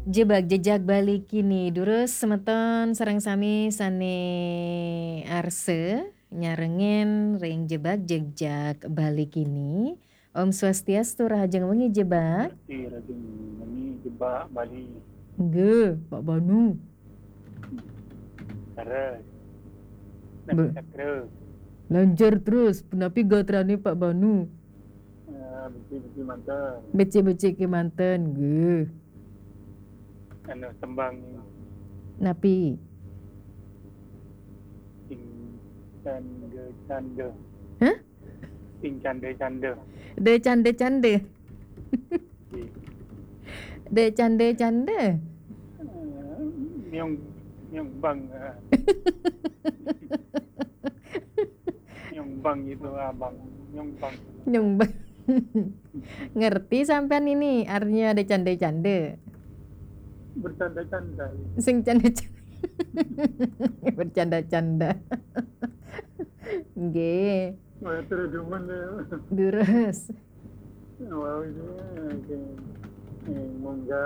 Jebak jejak balik kini durus semeton sareng sami sane arse nyarengen ring jebak jejak balik kini. Om Swastiastu Rahajeng Wengi jebak. Ngerti rajin ini jebak Bali. Nggih, Pak Banu. Terus. Dan Be, sakra. lancar terus, penapi gatrane Pak Banu. Beci-beci mantap. Beci-beci ke manten, nggih. Anu sembang ni. Napi? Sing canda. Hah? Sing canda. De cande. De cande. Nyong bang. Nyong bang itu abang. Nyong bang. Nyumbang. Ngerti sampean ini artinya de cande. Bercanda-canda. Sing cande. Bercanda-canda. Nggih, Wah, terus cuman durus. Wow, ini. Mongga.